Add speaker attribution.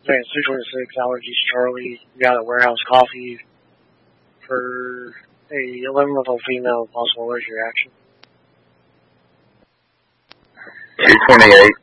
Speaker 1: Advance 226, Allergies Charlie. You got a warehouse coffee for a 11-month-old female with possible allergic reaction.
Speaker 2: 228.